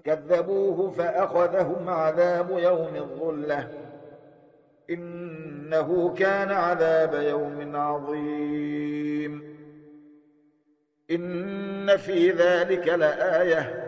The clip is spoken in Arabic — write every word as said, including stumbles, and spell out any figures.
فكذبوه فأخذهم عذاب يوم الظلة إنه كان عذاب يوم عظيم. إن في ذلك لآية